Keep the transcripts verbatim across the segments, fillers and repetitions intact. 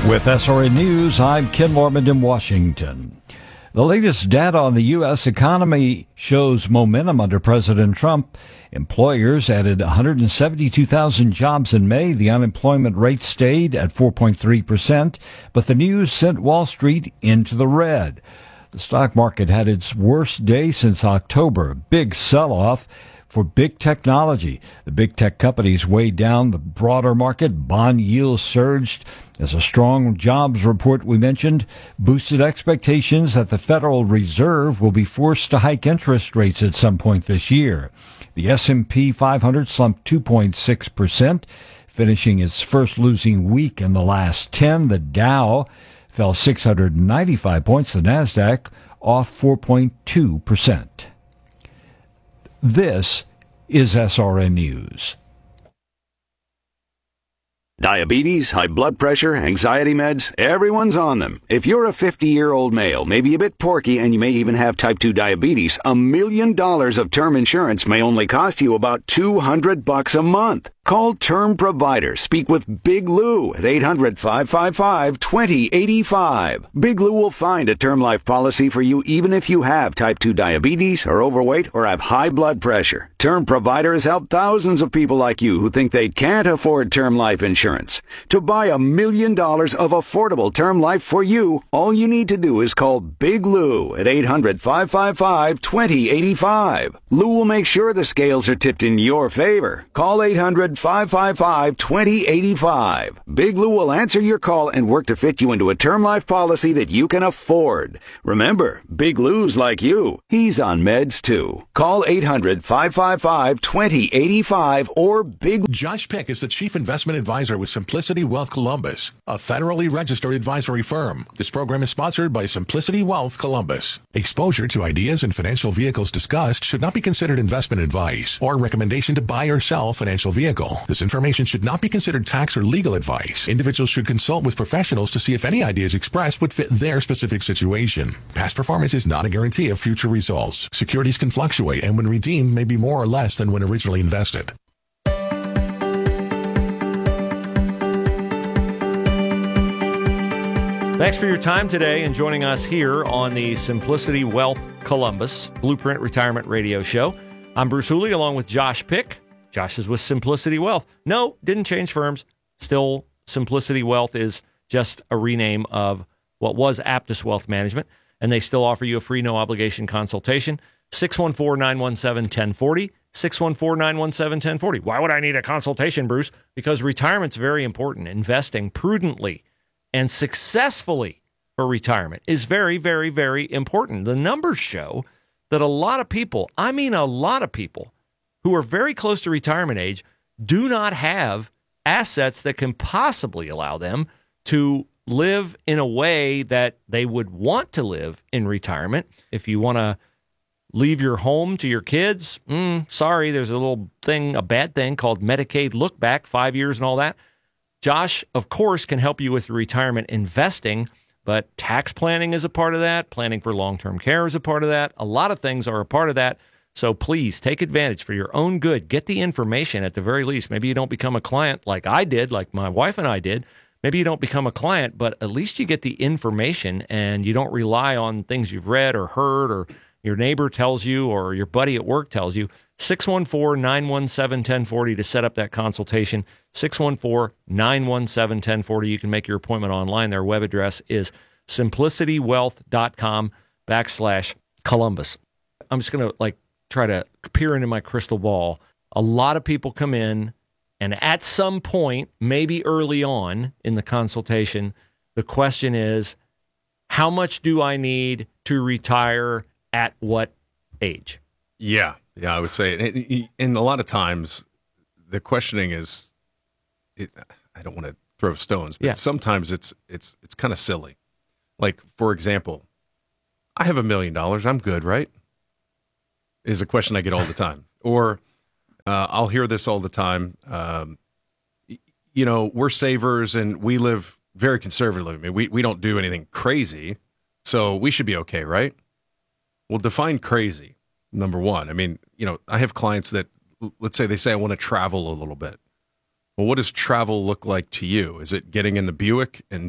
With S R N News, I'm Ken Lorman in Washington. The latest data on the U S economy shows momentum under President Trump. Employers added one hundred seventy-two thousand jobs in May. The unemployment rate stayed at four point three percent, but the news sent Wall Street into the red. The stock market had its worst day since October, a big sell-off for big technology. The big tech companies weighed down the broader market. Bond yields surged as a strong jobs report we mentioned boosted expectations that the Federal Reserve will be forced to hike interest rates at some point this year. The S and P five hundred slumped two point six percent, finishing its first losing week in the last ten. The Dow fell six hundred ninety-five points. The Nasdaq off four point two percent. This is S R N News. Diabetes, high blood pressure, anxiety meds, everyone's on them. If you're a fifty-year-old male, maybe a bit porky, and you may even have type two diabetes, a million dollars of term insurance may only cost you about two hundred bucks a month. Call Term Provider. Speak with Big Lou at eight hundred, five five five, two zero eight five. Big Lou will find a term life policy for you even if you have type two diabetes, are overweight, or have high blood pressure. Term Provider has helped thousands of people like you who think they can't afford term life insurance. To buy a million dollars of affordable term life for you, all you need to do is call Big Lou at eight hundred, five five five, two zero eight five. Lou will make sure the scales are tipped in your favor. Call eight hundred, five five five, two zero eight five. Big Lou will answer your call and work to fit you into a term life policy that you can afford. Remember, Big Lou's like you. He's on meds too. Call eight hundred, five five five, two zero eight five or Big... Josh Pick is the Chief Investment Advisor with Simplicity Wealth Columbus, a federally registered advisory firm. This program is sponsored by Simplicity Wealth Columbus. Exposure to ideas and financial vehicles discussed should not be considered investment advice or recommendation to buy or sell a financial vehicle. This information should not be considered tax or legal advice. Individuals should consult with professionals to see if any ideas expressed would fit their specific situation. Past performance is not a guarantee of future results. Securities can fluctuate and when redeemed may be more or less than when originally invested. Thanks for your time today and joining us here on the Simplicity Wealth Columbus Blueprint Retirement Radio Show. I'm Bruce Hooley along with Josh Pick. Josh is with Simplicity Wealth. No, didn't change firms. Still, Simplicity Wealth is just a rename of what was Aptus Wealth Management, and they still offer you a free no-obligation consultation. six one four, nine one seven, one zero four zero, six one four, nine one seven, one zero four zero. Why would I need a consultation, Bruce? Because retirement's very important. Investing prudently and successfully for retirement is very, very, very important. The numbers show that a lot of people, I mean a lot of people, who are very close to retirement age do not have assets that can possibly allow them to live in a way that they would want to live in retirement. If you want to leave your home to your kids, mm, sorry, there's a little thing, a bad thing called Medicaid look back, five years and all that. Josh, of course, can help you with your retirement investing, but tax planning is a part of that. Planning for long-term care is a part of that. A lot of things are a part of that. So please take advantage for your own good. Get the information at the very least. Maybe you don't become a client like I did, like my wife and I did. Maybe you don't become a client, but at least you get the information and you don't rely on things you've read or heard or your neighbor tells you or your buddy at work tells you. six one four, nine one seven, one zero four zero to set up that consultation. six one four, nine one seven, one zero four zero. You can make your appointment online. Their web address is simplicitywealth.com backslash Columbus. I'm just going to like try to peer into my crystal ball. A lot of people come in, and at some point, maybe early on in the consultation, the question is, how much do I need to retire at what age? Yeah, yeah, I would say. And, and a lot of times, the questioning is, it, I don't want to throw stones, but yeah. sometimes it's it's it's kind of silly. Like, for example, I have a million dollars. I'm good, right? Is a question I get all the time. Or uh, I'll hear this all the time. Um, you know, we're savers and we live very conservatively. I mean, we, we don't do anything crazy, so we should be okay, right? Well, define crazy, number one. I mean, you know, I have clients that, let's say they say, I want to travel a little bit. Well, what does travel look like to you? Is it getting in the Buick and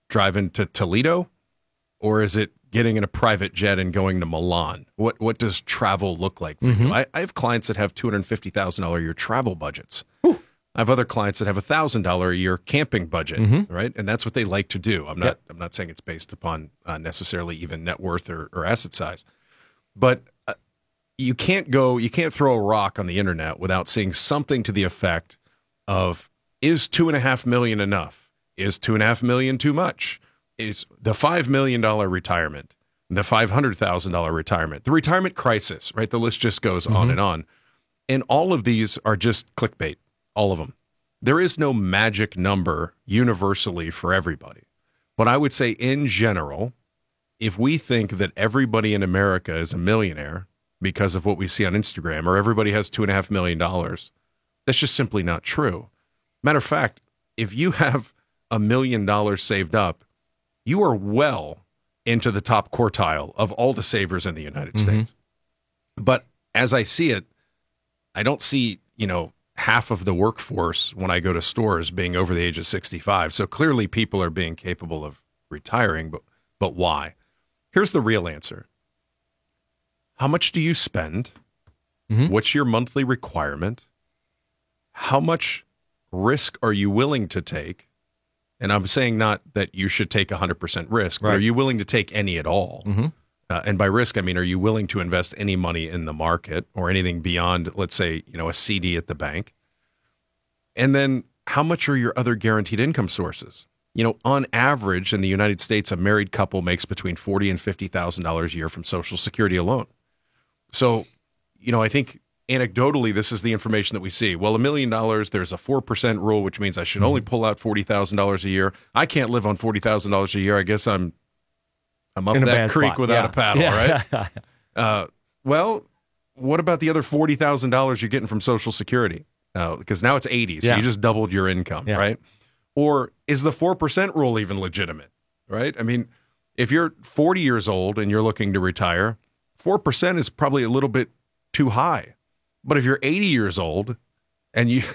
driving to Toledo, or is it getting in a private jet and going to Milan? What what does travel look like for Mm-hmm. you? I, I have clients that have two hundred fifty thousand dollars a year travel budgets. Whew. I have other clients that have a one thousand dollars a year camping budget, Mm-hmm. right? And that's what they like to do. I'm not Yep. I'm not saying it's based upon uh, necessarily even net worth or, or asset size. But uh, you can't go, you can't throw a rock on the internet without seeing something to the effect of, is two and a half million enough? Is two and a half million too much? Is the five million dollars retirement, the five hundred thousand dollars retirement, the retirement crisis, right? The list just goes on and on. And all of these are just clickbait, all of them. There is no magic number universally for everybody. But I would say in general, if we think that everybody in America is a millionaire because of what we see on Instagram, or everybody has two and a half million dollars, that's just simply not true. Matter of fact, if you have a million dollars saved up, you are well into the top quartile of all the savers in the United Mm-hmm. States. But as I see it, I don't see, you know, half of the workforce when I go to stores being over the age of sixty-five. So clearly people are being capable of retiring, but but why? Here's the real answer. How much do you spend? Mhm. What's your monthly requirement? How much risk are you willing to take? And I'm saying not that you should take one hundred percent risk, but Right. are you willing to take any at all? Mhm. Uh, and by risk, I mean, are you willing to invest any money in the market or anything beyond, let's say, you know, a C D at the bank? And then how much are your other guaranteed income sources? You know, on average in the United States, a married couple makes between forty thousand dollars and fifty thousand dollars a year from Social Security alone. So, you know, I think anecdotally, this is the information that we see. Well, a million dollars, there's a four percent rule, which means I should only pull out forty thousand dollars a year. I can't live on forty thousand dollars a year. I guess I'm I'm up In a that bad creek spot. without Yeah. a paddle, Yeah. right? Uh, well, what about the other forty thousand dollars you're getting from Social Security? Uh, because now it's eighty, so Yeah. you just doubled your income, Yeah. right? Or is the four percent rule even legitimate, right? I mean, if you're forty years old and you're looking to retire, four percent is probably a little bit too high. But if you're eighty years old and you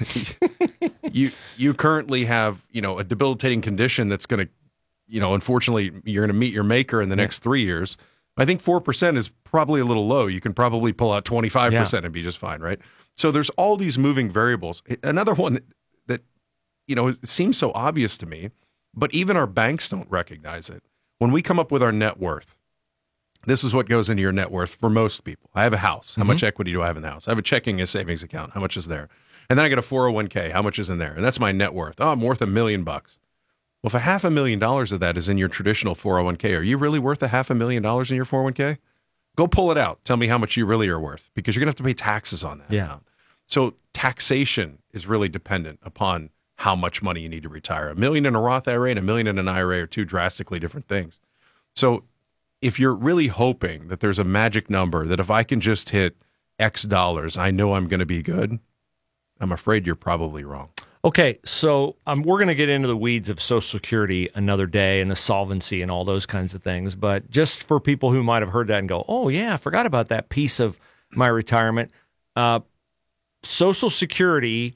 you you currently have, you know, a debilitating condition that's going to, you know, unfortunately, you're going to meet your maker in the next three years. I think four percent is probably a little low. You can probably pull out twenty-five percent and be just fine, right? So there's all these moving variables. Another one that, that, you know, it seems so obvious to me, but even our banks don't recognize it. When we come up with our net worth, this is what goes into your net worth for most people. I have a house. How much equity do I have in the house? I have a checking and savings account. How much is there? And then I get a four oh one k. How much is in there? And that's my net worth. Oh, I'm worth a million bucks. Well, if a half a million dollars of that is in your traditional four oh one k, are you really worth a half a million dollars in your four oh one k? Go pull it out. Tell me how much you really are worth, because you're going to have to pay taxes on that Yeah. amount. So taxation is really dependent upon how much money you need to retire. A million in a Roth I R A and a million in an I R A are two drastically different things. So if you're really hoping that there's a magic number, that if I can just hit X dollars, I know I'm going to be good, I'm afraid you're probably wrong. Okay, so um, we're going to get into the weeds of Social Security another day and the solvency and all those kinds of things. But just for people who might have heard that and go, oh, yeah, I forgot about that piece of my retirement. Uh, Social Security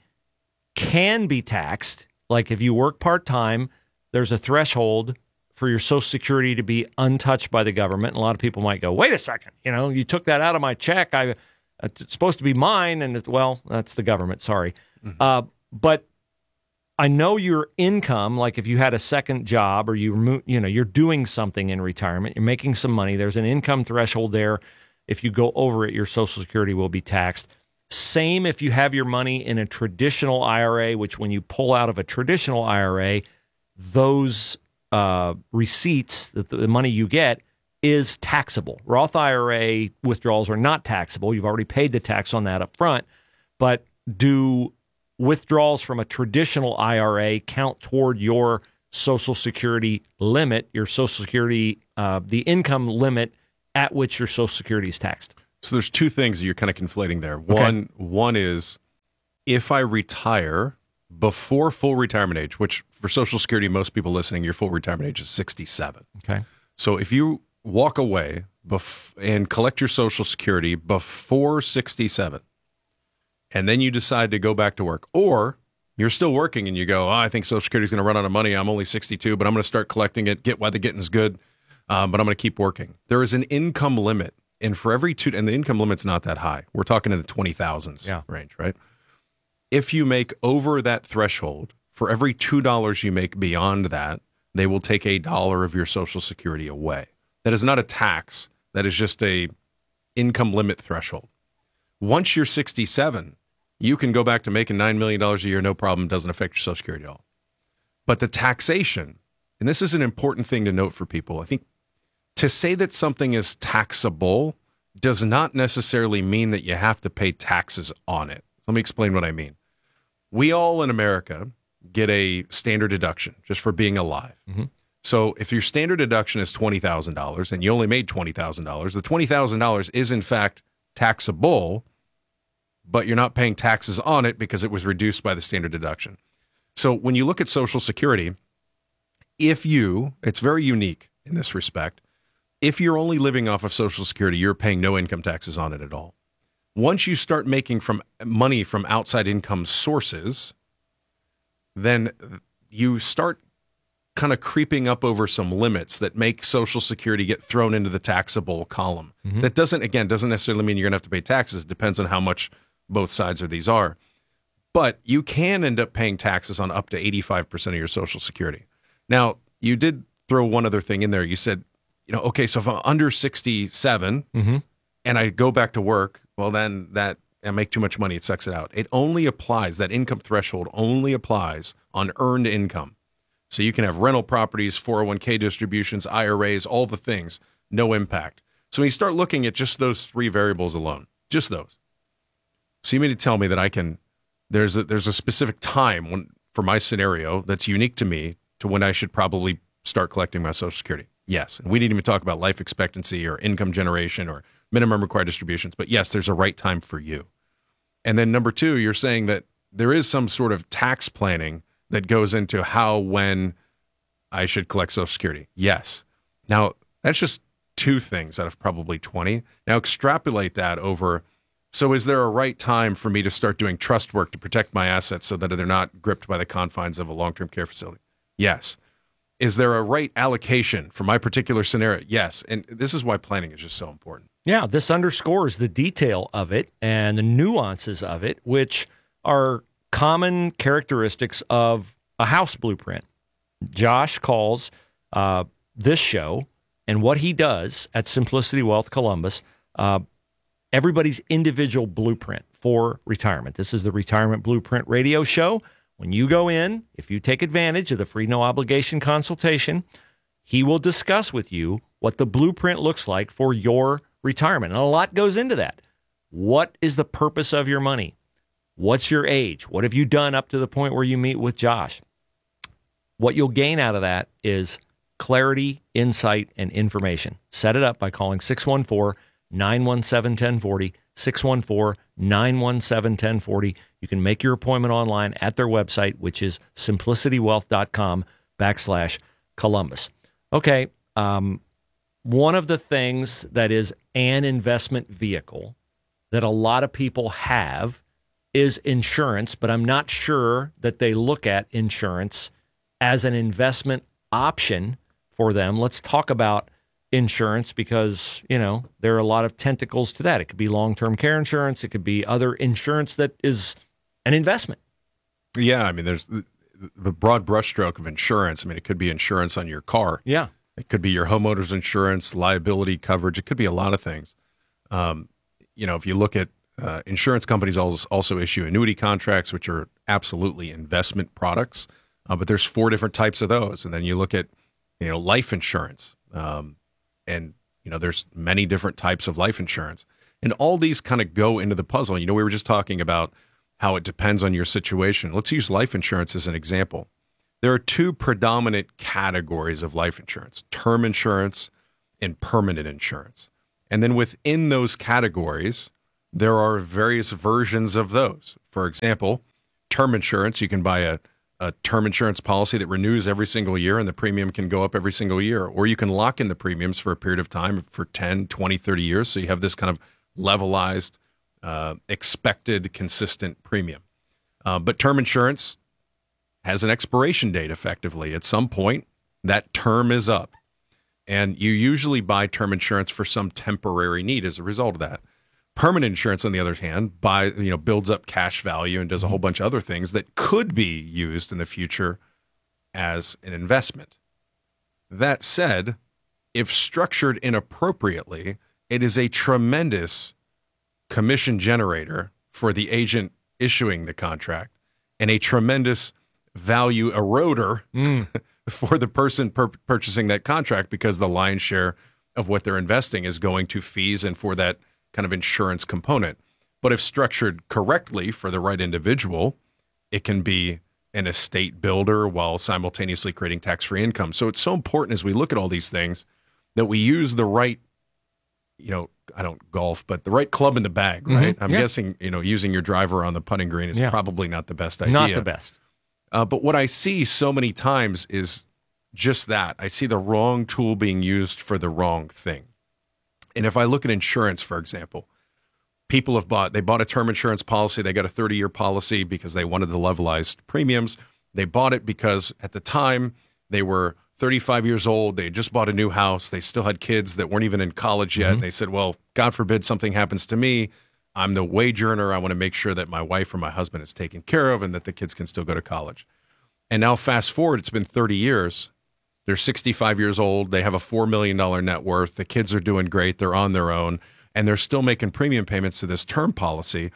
can be taxed. Like if you work part-time, there's a threshold for your Social Security to be untouched by the government. And a lot of people might go, wait a second, you know, you took that out of my check. I, it's supposed to be mine. And it, well, that's the government. Sorry. Mm-hmm. Uh, but I know your income, like if you had a second job or you you know, you're doing something in retirement, you're making some money, there's an income threshold there. If you go over it, your Social Security will be taxed. Same if you have your money in a traditional I R A, which when you pull out of a traditional I R A, those uh, receipts, the, the money you get, is taxable. Roth I R A withdrawals are not taxable. You've already paid the tax on that up front. But do withdrawals from a traditional I R A count toward your Social Security limit, your Social Security, uh, the income limit at which your Social Security is taxed? So there's two things you're kind of conflating there. One, one is if I retire before full retirement age, which for Social Security, most people listening, your full retirement age is sixty-seven. Okay. So if you walk away bef- and collect your Social Security before sixty-seven, and then you decide to go back to work, or You're still working and you go, oh, I think Social Security is going to run out of money. I'm only sixty-two, but I'm going to start collecting it, get why the getting's good, um, but I'm going to keep working. There is an income limit, and for every two, and the income limit's not that high. We're talking in the twenty thousands yeah. range, right? If you make over that threshold, for every two dollars you make beyond that, they will take a dollar of your Social Security away. That is not a tax. That is just a income limit threshold. Once you're sixty-seven, you can go back to making nine million dollars a year, no problem, doesn't affect your Social Security at all. But the taxation, and this is an important thing to note for people, I think to say that something is taxable does not necessarily mean that you have to pay taxes on it. Let me explain what I mean. We all in America get a standard deduction just for being alive. Mm-hmm. So if your standard deduction is twenty thousand dollars and you only made twenty thousand dollars, the twenty thousand dollars is in fact taxable, but you're not paying taxes on it because it was reduced by the standard deduction. So when you look at Social Security, if you, it's very unique in this respect, if you're only living off of Social Security, you're paying no income taxes on it at all. Once you start making from money from outside income sources, then you start kind of creeping up over some limits that make Social Security get thrown into the taxable column. Mm-hmm. That doesn't, again, doesn't necessarily mean you're going to have to pay taxes. It depends on how much both sides of these are. But you can end up paying taxes on up to eighty-five percent of your Social Security. Now, you did throw one other thing in there. You said, you know, okay, so if I'm under sixty-seven mm-hmm. and I go back to work, well, then that I make too much money, it sucks it out. It only applies, that income threshold only applies on earned income. So you can have rental properties, four oh one k distributions, I R As, all the things, no impact. So when you start looking at just those three variables alone, just those. So you mean to tell me that I can, there's a, there's a specific time when, for my scenario that's unique to me to when I should probably start collecting my Social Security? Yes. And we didn't even talk about life expectancy or income generation or minimum required distributions. But yes, there's a right time for you. And then number two, you're saying that there is some sort of tax planning that goes into how, when I should collect Social Security. Yes. Now, that's just two things out of probably twenty. Now, extrapolate that over. So is there a right time for me to start doing trust work to protect my assets so that they're not gripped by the confines of a long-term care facility? Yes. Is there a right allocation for my particular scenario? Yes. And this is why planning is just so important. Yeah, this underscores the detail of it and the nuances of it, which are common characteristics of a house blueprint. Josh calls uh, this show and what he does at Simplicity Wealth Columbus uh, everybody's individual blueprint for retirement. This is the Retirement Blueprint Radio Show. When you go in, if you take advantage of the free no obligation consultation, he will discuss with you what the blueprint looks like for your retirement. And a lot goes into that. What is the purpose of your money? What's your age? What have you done up to the point where you meet with Josh? What you'll gain out of that is clarity, insight, and information. Set it up by calling six one four, nine one seven, one zero four zero, six one four, nine one seven, one zero four zero. You can make your appointment online at their website, which is simplicitywealth.com backslash Columbus. Okay, um, one of the things that is an investment vehicle that a lot of people have is insurance, but I'm not sure that they look at insurance as an investment option for them. Let's talk about insurance because, you know, there are a lot of tentacles to that. It could be long-term care insurance. It could be other insurance that is an investment. Yeah, I mean, there's the, the broad brushstroke of insurance. I mean, it could be insurance on your car. Yeah. It could be your homeowner's insurance, liability coverage. It could be a lot of things. Um, you know, if you look at uh, insurance companies also, also issue annuity contracts, which are absolutely investment products. Uh, but there's four different types of those. And then you look at, you know, life insurance. Um, and, you know, there's many different types of life insurance. And all these kind of go into the puzzle. You know, we were just talking about how it depends on your situation. Let's use life insurance as an example. There are two predominant categories of life insurance: term insurance and permanent insurance. And then within those categories, there are various versions of those. For example, term insurance, you can buy a, a term insurance policy that renews every single year and the premium can go up every single year. Or you can lock in the premiums for a period of time for ten, twenty, thirty years. So you have this kind of levelized, uh, expected, consistent premium. Uh, but term insurance, has an expiration date effectively. At some point, that term is up. And you usually buy term insurance for some temporary need as a result of that. Permanent insurance, on the other hand, buy, you know, builds up cash value and does a whole bunch of other things that could be used in the future as an investment. That said, if structured inappropriately, it is a tremendous commission generator for the agent issuing the contract and a tremendous value eroder mm. for the person per- purchasing that contract, because the lion's share of what they're investing is going to fees and for that kind of insurance component. But if structured correctly for the right individual, it can be an estate builder while simultaneously creating tax-free income. So it's so important as we look at all these things that we use the right, you know, I don't golf, but the right club in the bag, right? Mm-hmm. I'm yeah. guessing, you know, using your driver on the putting green is yeah. probably not the best idea. Not the best. Uh, but what I see so many times is just that. I see the wrong tool being used for the wrong thing. And if I look at insurance, for example, people have bought, they bought a term insurance policy. They got a thirty-year policy because they wanted the levelized premiums. They bought it because at the time they were thirty-five years old. They had just bought a new house. They still had kids that weren't even in college yet. Mm-hmm. And they said, well, God forbid something happens to me. I'm the wage earner. I want to make sure that my wife or my husband is taken care of and that the kids can still go to college. And now fast forward, it's been thirty years. They're sixty-five years old. They have a four million dollars net worth. The kids are doing great. They're on their own. And they're still making premium payments to this term policy,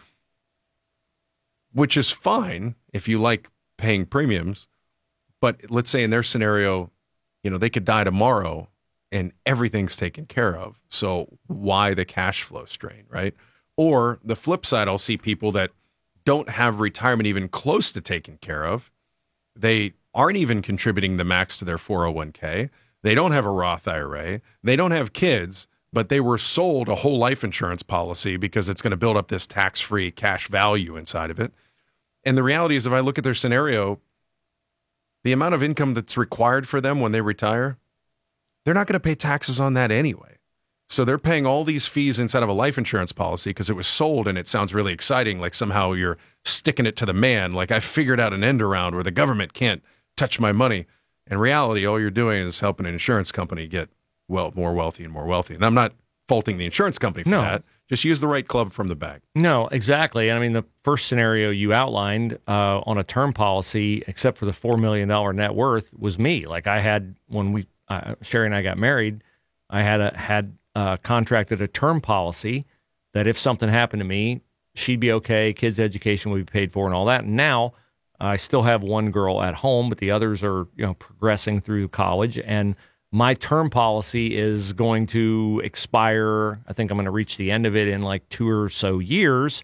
which is fine if you like paying premiums. But let's say in their scenario, you know, they could die tomorrow and everything's taken care of. So why the cash flow strain, right? Or the flip side, I'll see people that don't have retirement even close to taken care of. They aren't even contributing the max to their four oh one k. They don't have a Roth I R A. They don't have kids, but they were sold a whole life insurance policy because it's going to build up this tax-free cash value inside of it. And the reality is, if I look at their scenario, the amount of income that's required for them when they retire, they're not going to pay taxes on that anyway. So they're paying all these fees inside of a life insurance policy because it was sold and it sounds really exciting, like somehow you're sticking it to the man, like I figured out an end around where the government can't touch my money. In reality, all you're doing is helping an insurance company get well more wealthy and more wealthy. And I'm not faulting the insurance company for no. that. Just use the right club from the bag. No, exactly. I mean, the first scenario you outlined uh, on a term policy, except for the four million dollars net worth, was me. Like I had, when we, uh, Sherry and I got married, I had a, had uh, contracted a term policy that if something happened to me, she'd be okay, kids' education would be paid for and all that. And now I still have one girl at home, but the others are, you know, progressing through college. And my term policy is going to expire. I think I'm going to reach the end of it in like two or so years.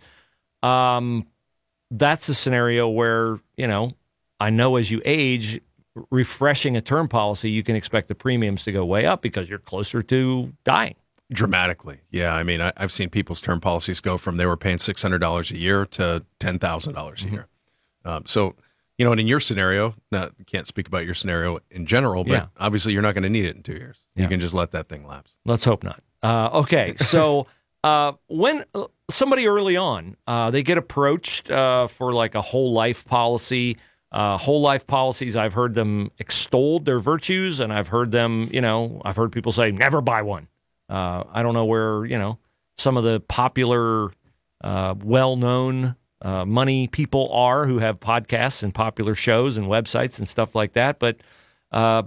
Um, that's a scenario where, you know, I know as you age, refreshing a term policy, you can expect the premiums to go way up because you're closer to dying. Dramatically. Yeah. I mean, I, I've seen people's term policies go from they were paying six hundred dollars a year to ten thousand dollars a mm-hmm. year. Um, so, you know, and in your scenario, now, can't speak about your scenario in general, but yeah. obviously you're not going to need it in two years. You yeah. can just let that thing lapse. Let's hope not. Uh, okay, so uh, when somebody early on, uh, they get approached uh, for like a whole life policy, uh, whole life policies, I've heard them extolled their virtues, and I've heard them, you know, I've heard people say, never buy one. Uh, I don't know where, you know, some of the popular, uh, well-known Uh, money people are who have podcasts and popular shows and websites and stuff like that. But uh,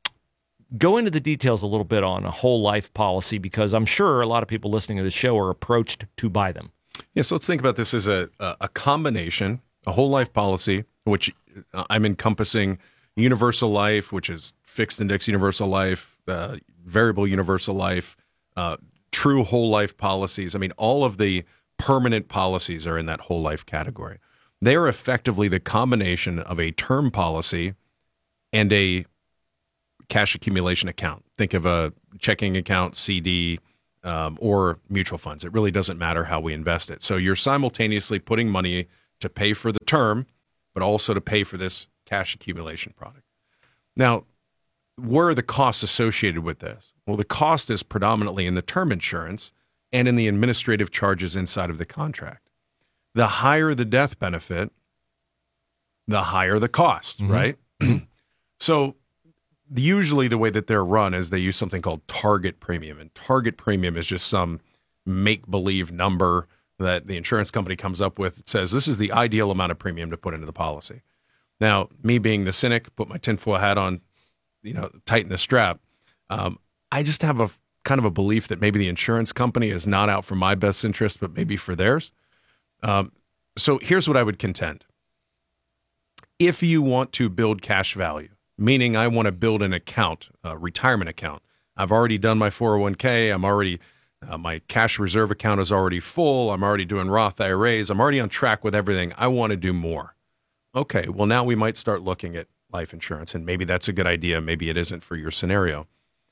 go into the details a little bit on a whole life policy, because I'm sure a lot of people listening to the show are approached to buy them. Yeah, so let's think about this as a, a combination, a whole life policy, which I'm encompassing universal life, which is fixed index universal life, uh, variable universal life, uh, true whole life policies. I mean, all of the permanent policies are in that whole life category. They are effectively the combination of a term policy and a cash accumulation account. Think of a checking account, C D, um, or mutual funds. It really doesn't matter how we invest it. So you're simultaneously putting money to pay for the term, but also to pay for this cash accumulation product. Now, where are the costs associated with this? Well, the cost is predominantly in the term insurance and in the administrative charges inside of the contract. The higher the death benefit, the higher the cost, mm-hmm. right? So usually the way that they're run is they use something called target premium. And target premium is just some make-believe number that the insurance company comes up with. It says this is the ideal amount of premium to put into the policy. Now, me being the cynic, put my tinfoil hat on, you know, tighten the strap. Um, I just have a kind of a belief that maybe the insurance company is not out for my best interest, but maybe for theirs. Um, so here's what I would contend. If you want to build cash value, meaning I want to build an account, a retirement account, I've already done my four oh one k, I'm already, uh, my cash reserve account is already full, I'm already doing Roth I R As, I'm already on track with everything, I want to do more. Okay, well now we might start looking at life insurance, and maybe that's a good idea, maybe it isn't for your scenario.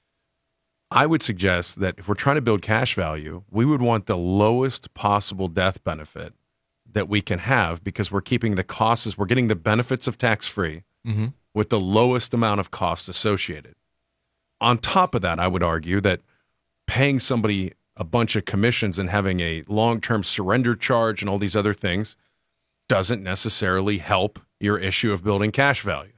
I would suggest that if we're trying to build cash value, we would want the lowest possible death benefit that we can have, because we're keeping the costs, we're getting the benefits of tax-free mm-hmm. with the lowest amount of cost associated. On top of that, I would argue that paying somebody a bunch of commissions and having a long-term surrender charge and all these other things doesn't necessarily help your issue of building cash value.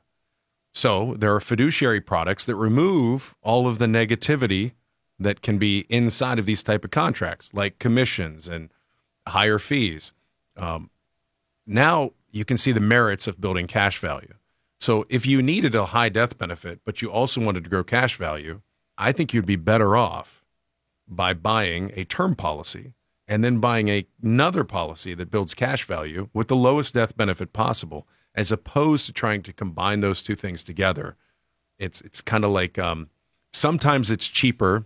So there are fiduciary products that remove all of the negativity that can be inside of these type of contracts, like commissions and higher fees. Um, now you can see the merits of building cash value. So if you needed a high death benefit, but you also wanted to grow cash value, I think you'd be better off by buying a term policy and then buying a, another policy that builds cash value with the lowest death benefit possible, as opposed to trying to combine those two things together. It's it's kind of like um, sometimes it's cheaper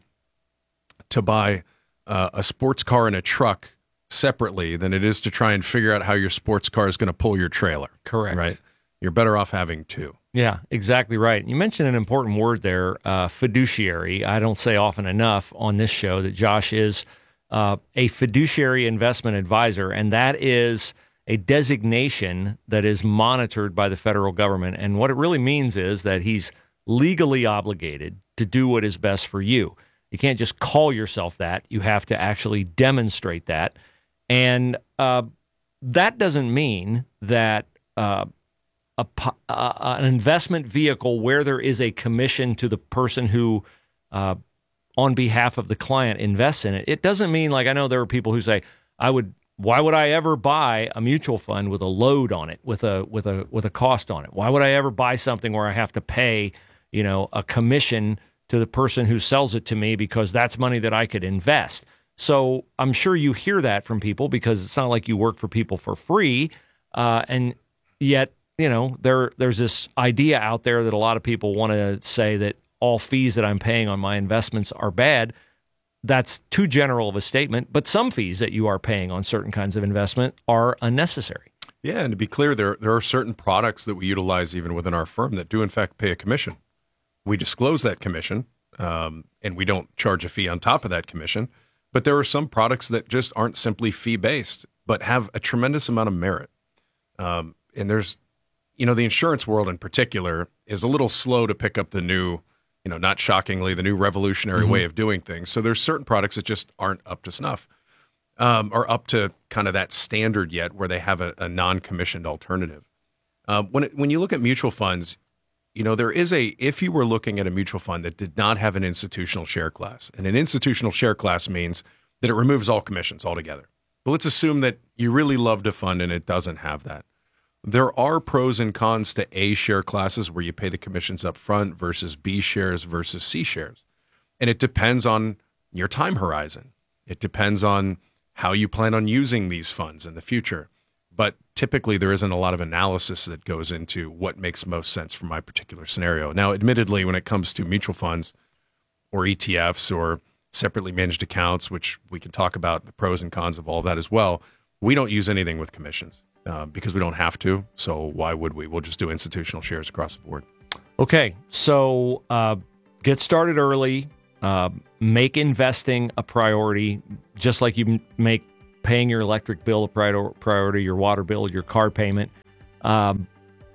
to buy uh, a sports car and a truck separately than it is to try and figure out how your sports car is going to pull your trailer. Correct. Right? You're better off having two. Yeah, exactly right. You mentioned an important word there, uh, fiduciary. I don't say often enough on this show that Josh is uh, a fiduciary investment advisor, and that is a designation that is monitored by the federal government. And what it really means is that he's legally obligated to do what is best for you. You can't just call yourself that. You have to actually demonstrate that. And uh, that doesn't mean that uh, a, uh, an investment vehicle where there is a commission to the person who, uh, on behalf of the client, invests in it, it doesn't mean, like, I know there are people who say, I would, why would I ever buy a mutual fund with a load on it, with a with a with a cost on it? Why would I ever buy something where I have to pay, you know, a commission to the person who sells it to me, because that's money that I could invest? So I'm sure you hear that from people, because it's not like you work for people for free. Uh, and yet, you know, there there's this idea out there that a lot of people want to say that all fees that I'm paying on my investments are bad. That's too general of a statement, but some fees that you are paying on certain kinds of investment are unnecessary. Yeah, and to be clear, there there are certain products that we utilize even within our firm that do in fact pay a commission. We disclose that commission, um, and we don't charge a fee on top of that commission. But there are some products that just aren't simply fee-based, but have a tremendous amount of merit. Um, and there's, you know, the insurance world in particular is a little slow to pick up the new, you know, not shockingly, the new revolutionary mm-hmm. way of doing things. So there's certain products that just aren't up to snuff, um, or up to kind of that standard yet, where they have a, a non-commissioned alternative. Uh, when it, when you look at mutual funds, you know, there is a, if you were looking at a mutual fund that did not have an institutional share class, and an institutional share class means that it removes all commissions altogether. But let's assume that you really loved a fund and it doesn't have that. There are pros and cons to A share classes where you pay the commissions up front versus B shares versus C shares. And it depends on your time horizon. It depends on how you plan on using these funds in the future. But typically there isn't a lot of analysis that goes into what makes most sense for my particular scenario. Now, admittedly, when it comes to mutual funds or E T Fs or separately managed accounts, which we can talk about the pros and cons of all of that as well, we don't use anything with commissions. Uh, because we don't have to, so why would we? We'll just do institutional shares across the board. Okay, so uh, get started early. Uh, make investing a priority, just like you make paying your electric bill a priority, your water bill, your car payment. Um,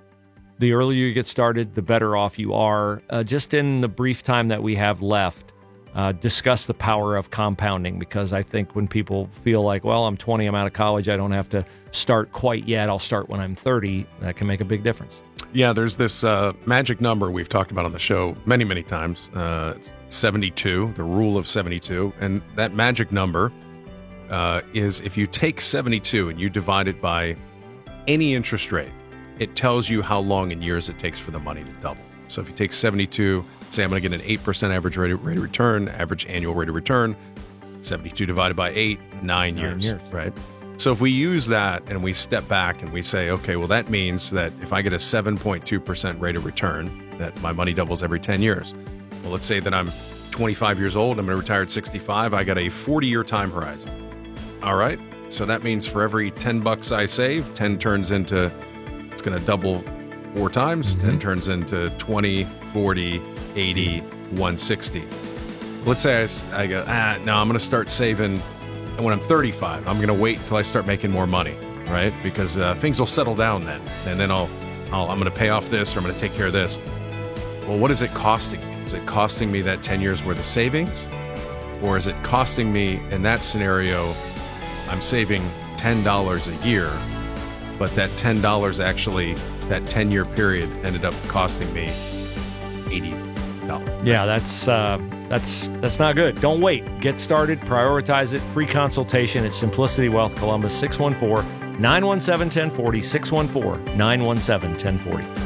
the earlier you get started, the better off you are. Uh, just in the brief time that we have left, uh, discuss the power of compounding, because I think when people feel like, well, I'm twenty, I'm out of college, I don't have to start quite yet, I'll start when I'm thirty, that can make a big difference. Yeah, there's this uh, magic number we've talked about on the show many, many times, uh, seventy-two, the rule of seventy-two. And that magic number uh, is if you take seventy-two and you divide it by any interest rate, it tells you how long in years it takes for the money to double. So if you take seventy-two, say I'm going to get an eight percent average rate of, rate of return, average annual rate of return, seventy-two divided by eight, nine, nine years, years, right? So if we use that and we step back and we say, okay, well, that means that if I get a seven point two percent rate of return, that my money doubles every ten years. Well, let's say that I'm twenty-five years old, I'm going to retire at sixty-five, I got a forty-year time horizon. All right, so that means for every ten bucks I save, ten turns into, it's going to double four times, mm-hmm. ten turns into twenty, forty, eighty, one sixty. Let's say I, I go, ah, no, I'm going to start saving. And when I'm thirty-five, I'm going to wait until I start making more money, right? Because uh, things will settle down then. And then I'll, I'll I'm going to pay off this, or I'm going to take care of this. Well, what is it costing me? Is it costing me that ten years worth of savings? Or is it costing me, in that scenario, I'm saving ten dollars a year, but that ten dollars actually, that ten-year period ended up costing me eighty dollars. Yeah, that's uh, that's that's not good. Don't wait. Get started. Prioritize it. Free consultation at Simplicity Wealth Columbus, six one four, nine one seven, one oh four oh, six one four, nine one seven, one oh four oh.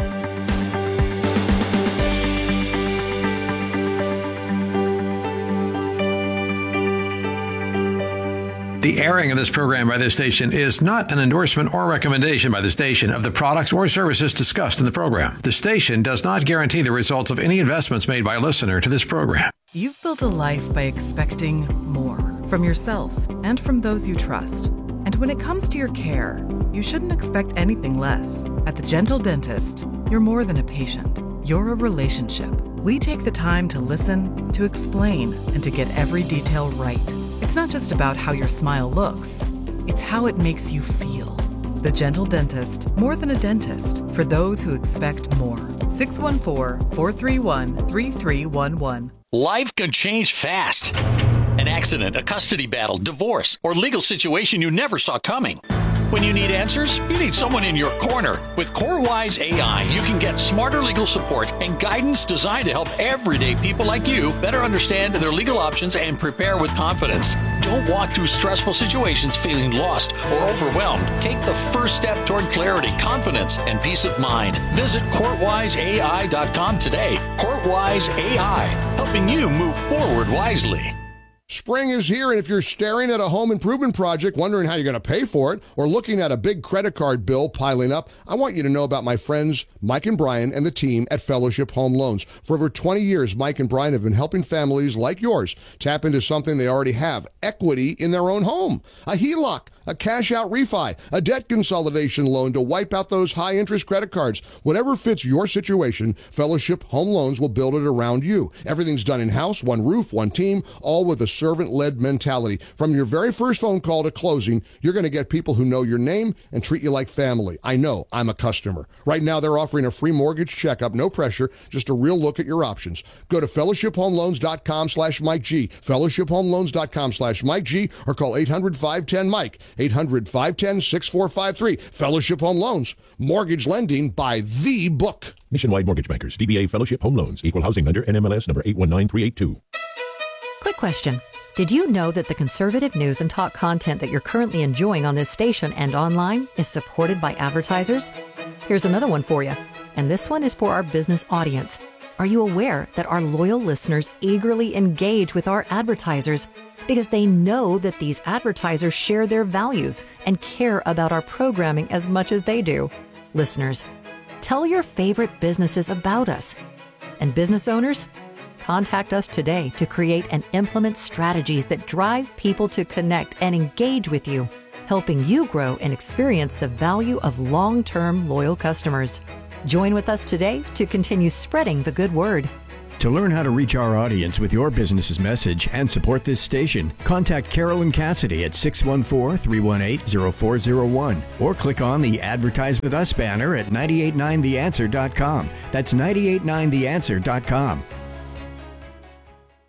The airing of this program by this station is not an endorsement or recommendation by the station of the products or services discussed in the program. The station does not guarantee the results of any investments made by a listener to this program. You've built a life by expecting more from yourself and from those you trust. And when it comes to your care, you shouldn't expect anything less. At the Gentle Dentist, you're more than a patient. You're a relationship. We take the time to listen, to explain, and to get every detail right. It's not just about how your smile looks, it's how it makes you feel. The Gentle Dentist, more than a dentist, for those who expect more. six one four, four three one, three three one one. Life can change fast. An accident, a custody battle, divorce, or legal situation you never saw coming. When you need answers, you need someone in your corner. With CoreWise A I, you can get smarter legal support and guidance designed to help everyday people like you better understand their legal options and prepare with confidence. Don't walk through stressful situations feeling lost or overwhelmed. Take the first step toward clarity, confidence, and peace of mind. Visit court wise A I dot com today. CourtWise A I, helping you move forward wisely. Spring is here, and if you're staring at a home improvement project, wondering how you're going to pay for it, or looking at a big credit card bill piling up, I want you to know about my friends Mike and Brian and the team at Fellowship Home Loans. For over twenty years, Mike and Brian have been helping families like yours tap into something they already have, equity in their own home. A H E L O C, a cash-out refi, a debt consolidation loan to wipe out those high-interest credit cards. Whatever fits your situation, Fellowship Home Loans will build it around you. Everything's done in-house, one roof, one team, all with a servant-led mentality. From your very first phone call to closing, you're going to get people who know your name and treat you like family. I know, I'm a customer. Right now, they're offering a free mortgage checkup, no pressure, just a real look at your options. Go to fellowship home loans dot com slash Mike G, fellowship home loans dot com slash Mike G, or call eight hundred, five one zero, Mike, eight hundred, five one zero, six four five three. Fellowship Home Loans, mortgage lending by the book. Nationwide Mortgage Bankers, D B A Fellowship Home Loans, Equal Housing Lender, N M L S number eight one nine three eight two. Quick question. Did you know that the conservative news and talk content that you're currently enjoying on this station and online is supported by advertisers? Here's another one for you, and this one is for our business audience. Are you aware that our loyal listeners eagerly engage with our advertisers because they know that these advertisers share their values and care about our programming as much as they do? Listeners, tell your favorite businesses about us. And business owners, contact us today to create and implement strategies that drive people to connect and engage with you, helping you grow and experience the value of long-term loyal customers. Join with us today to continue spreading the good word. To learn how to reach our audience with your business's message and support this station, contact Carolyn Cassidy at six one four, three one eight, zero four zero one or click on the Advertise With Us banner at nine eight nine the answer dot com. That's nine eight nine the answer dot com.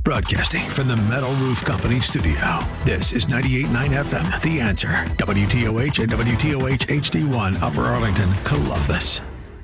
Broadcasting from the Metal Roof Company studio. This is ninety-eight point nine F M, The Answer. W T O H and W T O H H D one, Upper Arlington, Columbus.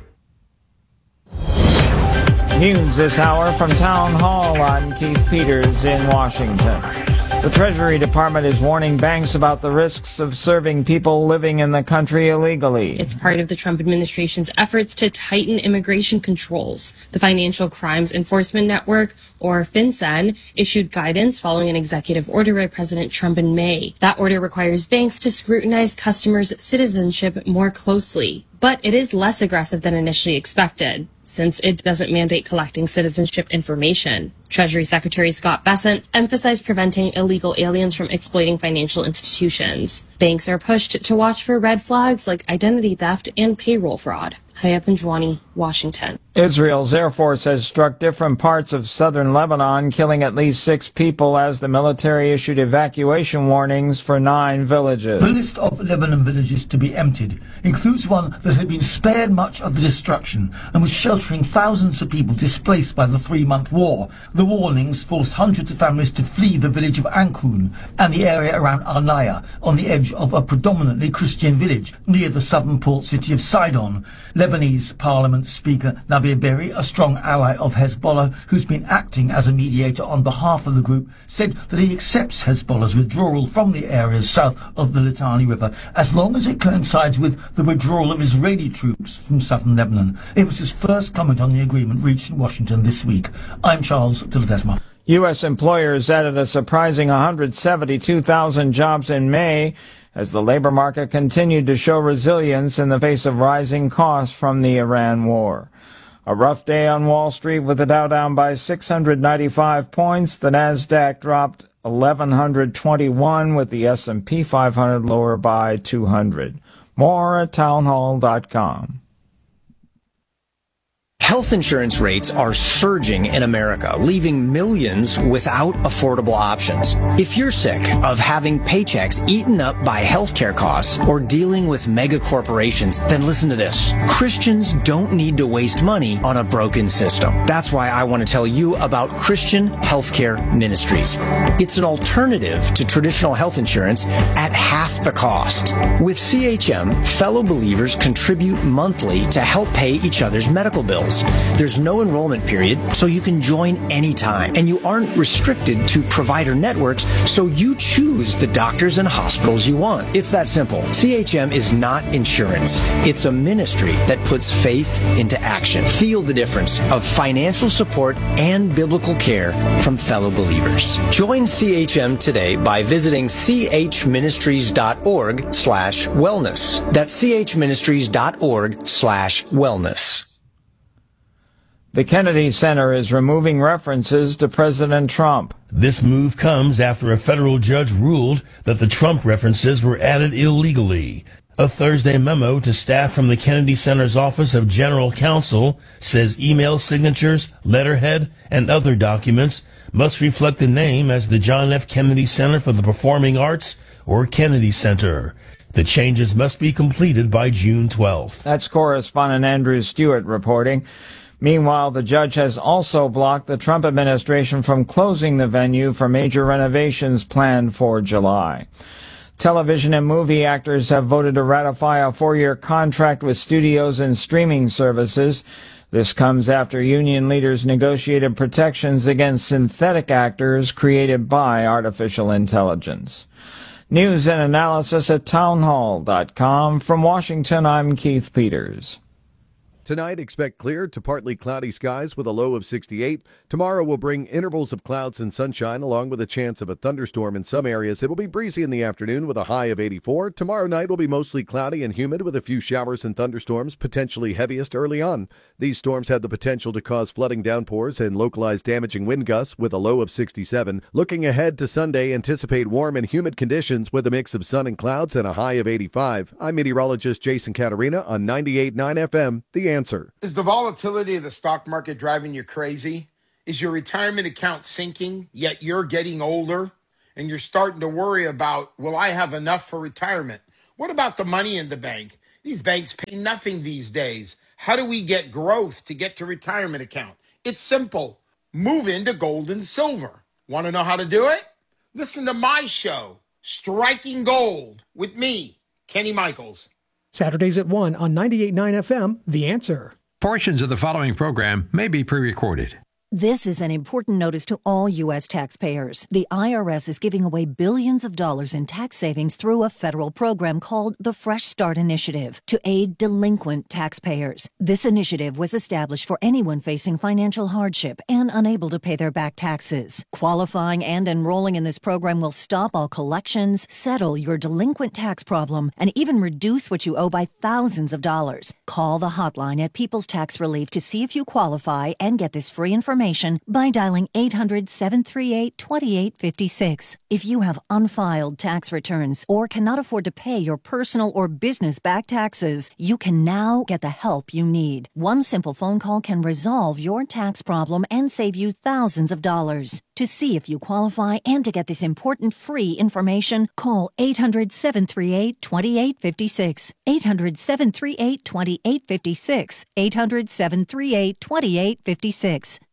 News this hour from Town Hall. I'm Keith Peters in Washington. The Treasury Department is warning banks about the risks of serving people living in the country illegally. It's part of the Trump administration's efforts to tighten immigration controls. The Financial Crimes Enforcement Network, or FinCEN, issued guidance following an executive order by President Trump in May. That order requires banks to scrutinize customers' citizenship more closely. But it is less aggressive than initially expected, since it doesn't mandate collecting citizenship information. Treasury Secretary Scott Bessent emphasized preventing illegal aliens from exploiting financial institutions. Banks are pushed to watch for red flags like identity theft and payroll fraud. Haya Panjwani, Washington. Israel's Air Force has struck different parts of southern Lebanon, killing at least six people as the military issued evacuation warnings for nine villages. The list of Lebanon villages to be emptied includes one that had been spared much of the destruction and was sheltering thousands of people displaced by the three-month war. The warnings forced hundreds of families to flee the village of Ankun and the area around Arnaya, on the edge of a predominantly Christian village near the southern port city of Sidon. Lebanese Parliament Speaker Nabih Berri, a strong ally of Hezbollah who's been acting as a mediator on behalf of the group, said that he accepts Hezbollah's withdrawal from the areas south of the Litani River as long as it coincides with the withdrawal of Israeli troops from southern Lebanon. It was his first comment on the agreement reached in Washington this week. I'm Charles de Ledesma. U S employers added a surprising one hundred seventy-two thousand jobs in May as the labor market continued to show resilience in the face of rising costs from the Iran war. A rough day on Wall Street with the Dow down by six hundred ninety-five points. The Nasdaq dropped eleven twenty-one with the S and P five hundred lower by two hundred. More at townhall dot com. Health insurance rates are surging in America, leaving millions without affordable options. If you're sick of having paychecks eaten up by healthcare costs or dealing with mega corporations, then listen to this. Christians don't need to waste money on a broken system. That's why I want to tell you about Christian Healthcare Ministries. It's an alternative to traditional health insurance at half the cost. With C H M, fellow believers contribute monthly to help pay each other's medical bills. There's no enrollment period, so you can join anytime. And you aren't restricted to provider networks, so you choose the doctors and hospitals you want. It's that simple. C H M is not insurance. It's a ministry that puts faith into action. Feel the difference of financial support and biblical care from fellow believers. Join C H M today by visiting chministries.org slash wellness. That's chministries.org slash wellness. The Kennedy Center is removing references to President Trump. This move comes after a federal judge ruled that the Trump references were added illegally. A Thursday memo to staff from the Kennedy Center's Office of General Counsel says email signatures, letterhead, and other documents must reflect the name as the John F. Kennedy Center for the Performing Arts or Kennedy Center. The changes must be completed by June twelfth. That's correspondent Andrew Stewart reporting. Meanwhile, the judge has also blocked the Trump administration from closing the venue for major renovations planned for July. Television and movie actors have voted to ratify a four-year contract with studios and streaming services. This comes after union leaders negotiated protections against synthetic actors created by artificial intelligence. News and analysis at townhall dot com. From Washington, I'm Keith Peters. Tonight, expect clear to partly cloudy skies with a low of sixty-eight. Tomorrow will bring intervals of clouds and sunshine along with a chance of a thunderstorm in some areas. It will be breezy in the afternoon with a high of eighty-four. Tomorrow night will be mostly cloudy and humid with a few showers and thunderstorms, potentially heaviest early on. These storms have the potential to cause flooding downpours and localized damaging wind gusts with a low of sixty-seven. Looking ahead to Sunday, anticipate warm and humid conditions with a mix of sun and clouds and a high of eighty-five. I'm meteorologist Jason Catarina on ninety-eight point nine F M, The Answer. Is the volatility of the stock market driving you crazy? Is your retirement account sinking, yet you're getting older and you're starting to worry about, will I have enough for retirement? What about the money in the bank? These banks pay nothing these days. How do we get growth to get to retirement account? It's simple. Move into gold and silver. Want to know how to do it? Listen to my show, Striking Gold, with me, Kenny Michaels. Saturdays at one on ninety-eight point nine F M, The Answer. Portions of the following program may be pre-recorded. This is an important notice to all U S taxpayers. The I R S is giving away billions of dollars in tax savings through a federal program called the Fresh Start Initiative to aid delinquent taxpayers. This initiative was established for anyone facing financial hardship and unable to pay their back taxes. Qualifying and enrolling in this program will stop all collections, settle your delinquent tax problem, and even reduce what you owe by thousands of dollars. Call the hotline at People's Tax Relief to see if you qualify and get this free information by dialing eight hundred, seven three eight, two eight five six. If you have unfiled tax returns or cannot afford to pay your personal or business back taxes, you can now get the help you need. One simple phone call can resolve your tax problem and save you thousands of dollars. To see if you qualify and to get this important free information, call eight hundred, seven three eight, two eight five six. eight hundred, seven three eight, two eight five six. eight hundred, seven three eight, two eight five six.